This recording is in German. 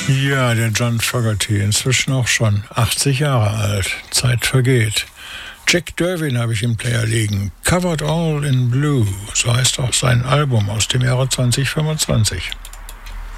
Ja, der John Fogerty, inzwischen auch schon 80 Jahre alt. Zeit vergeht. Jack Derwin habe ich im Player liegen. Covered All in Blue, so heißt auch sein Album aus dem Jahre 2025.